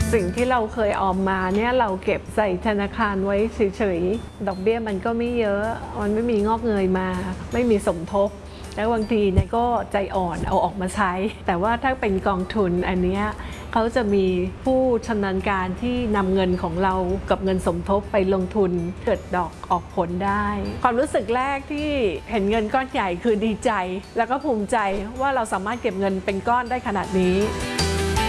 สิ่งที่เราเคยออมมาเนี่ยเราเก็บใส่ธนาคารไว้เฉยๆดอกเบี้ยมันก็ไม่เยอะมันไม่มีงอกเงยมาไม่มีสมทบแล้วบางทีเนี่ยก็ใจอ่อนเอาออกมาใช้แต่ว่าถ้าเป็นกองทุนอันนี้เขาจะมีผู้ชำนาญการที่นำเงินของเรากับเงินสมทบไปลงทุนเกิดดอกออกผลได้ความรู้สึกแรกที่เห็นเงินก้อนใหญ่คือดีใจแล้วก็ภูมิใจว่าเราสามารถเก็บเงินเป็นก้อนได้ขนาดนี้